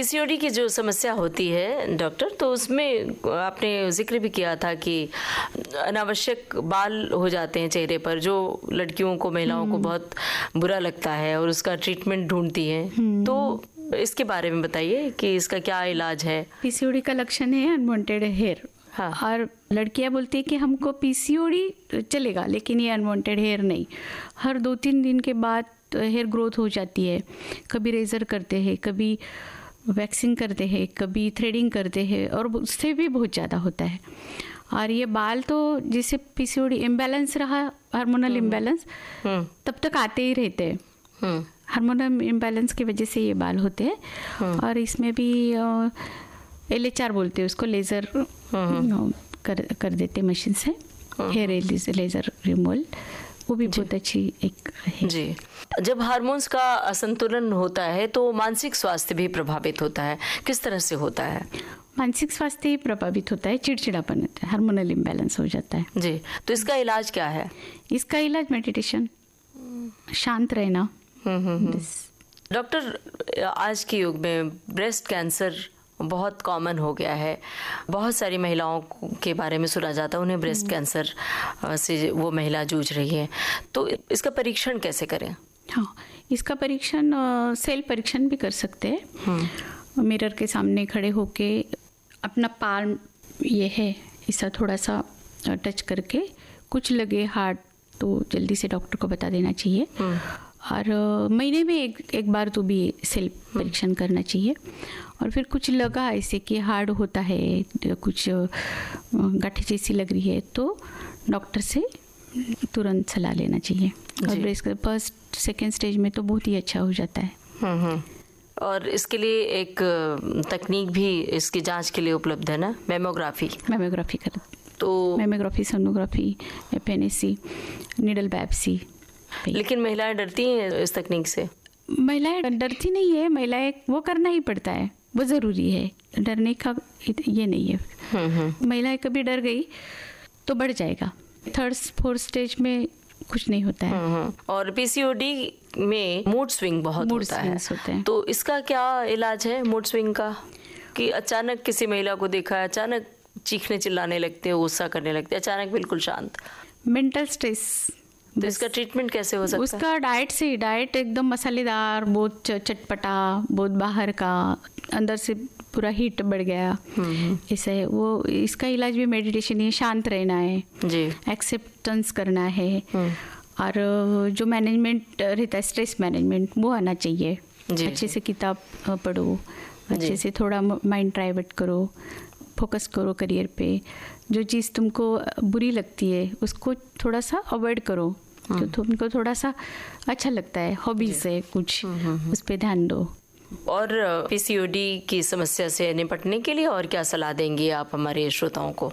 PCOD की जो समस्या होती है डॉक्टर, तो उसमें आपने जिक्र भी किया था कि अनावश्यक बाल हो जाते हैं चेहरे पर, जो लड़कियों को, महिलाओं को बहुत बुरा लगता है और उसका ट्रीटमेंट ढूंढती हैं। तो इसके बारे में बताइए कि इसका क्या इलाज है। पीसीओडी का लक्षण है अनवांटेड हेयर। हाँ। और लड़कियां बोलती है कि हमको पीसीओडी चलेगा लेकिन ये अनवांटेड हेयर नहीं। हर 2-3 दिन के बाद हेयर ग्रोथ हो जाती है। कभी रेजर करते हैं, कभी वैक्सिंग करते हैं, कभी थ्रेडिंग करते हैं और उससे भी बहुत ज़्यादा होता है। और ये बाल तो जैसे पीसीओडी इम्बैलेंस रहा, हार्मोनल इम्बैलेंस, तब तक आते ही रहते हैं। हार्मोनल इम्बैलेंस की वजह से ये बाल होते हैं। और इसमें भी LHR बोलते हैं उसको, लेज़र कर देते मशीन से, हेयर लेज़र रिमूवल, वो भी बहुत अच्छी एक है। जी। जब हार्मोन्स का असंतुलन होता है तो मानसिक स्वास्थ्य भी प्रभावित होता है, किस तरह से होता है? मानसिक स्वास्थ्य ही प्रभावित होता है, चिड़चिड़ापन होता है, हार्मोनल इम्बैलेंस हो जाता है। जी। तो इसका इलाज क्या है? इसका इलाज मेडिटेशन, शांत रहना। डॉक्टर, आज के युग में ब्रेस्ट कैंसर बहुत कॉमन हो गया है। बहुत सारी महिलाओं के बारे में सुना जाता है, उन्हें ब्रेस्ट कैंसर से वो महिला जूझ रही है। तो इसका परीक्षण कैसे करें? हाँ, इसका परीक्षण सेल परीक्षण भी कर सकते हैं। मिरर के सामने खड़े होके अपना पाल्म ये है ऐसा थोड़ा सा टच करके, कुछ लगे हार्ड तो जल्दी से डॉक्टर को बता देना चाहिए। और महीने में एक बार तो भी सेल परीक्षण करना चाहिए। और फिर कुछ लगा ऐसे कि हार्ड होता है, कुछ गांठ जैसी लग रही है, तो डॉक्टर से तुरंत सलाह लेना चाहिए। और ब्रेस्ट फर्स्ट सेकेंड स्टेज में तो बहुत ही अच्छा हो जाता है। और इसके लिए एक तकनीक भी इसकी जांच के लिए उपलब्ध है ना, मेमोग्राफी कर तो mammography, sonography, FNAC, needle biopsy. लेकिन महिलाएं डरती हैं इस तकनीक से? महिलाएं डरती नहीं है, महिलाएं वो करना ही पड़ता है, वो ज़रूरी है, डरने का ये नहीं है। महिलाएं कभी डर गई तो बढ़ जाएगा, 3rd-4th स्टेज में कुछ नहीं होता है। और पीसीओडी में मूड स्विंग बहुत होता है, तो इसका क्या इलाज है मूड स्विंग का? कि अचानक किसी महिला को देखा है, अचानक चीखने चिल्लाने लगते हैं, गुस्सा करने लगते हैं, अचानक बिल्कुल शांत। Mental stress. तो इसका ट्रीटमेंट कैसे हो सकता है? उसका डाइट एकदम मसालेदार, बहुत चटपटा, बहुत बाहर का, अंदर से पूरा हीट बढ़ गया, ऐसा है वो। इसका इलाज भी मेडिटेशन है, शांत रहना है जी, एक्सेप्टेंस करना है। और जो मैनेजमेंट रहता है, स्ट्रेस मैनेजमेंट, वो आना चाहिए। अच्छे से किताब पढ़ो, अच्छे से थोड़ा माइंड डाइवर्ट करो, फोकस करो करियर पे। जो चीज़ तुमको बुरी लगती है उसको थोड़ा सा अवॉइड करो, जो तुमको थोड़ा सा अच्छा लगता है, हॉबीज है कुछ, उस पर ध्यान दो। और पीसीओडी की समस्या से निपटने के लिए और क्या सलाह देंगी आप हमारे श्रोताओं को?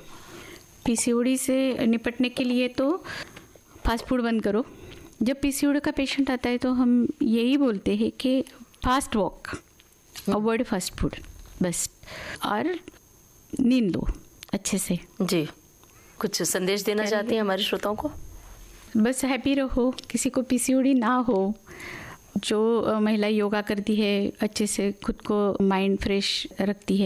पीसीओडी से निपटने के लिए तो फास्ट फूड बंद करो। जब पीसीओडी का पेशेंट आता है तो हम यही बोलते हैं कि fast walk, avoid fast food बस, और नींद लो अच्छे से। जी, कुछ संदेश देना चाहती हैं हमारे श्रोताओं को? बस हैप्पी रहो, किसी को पीसीओडी ना हो। जो महिला योगा करती है, अच्छे से खुद को माइंड फ्रेश रखती है,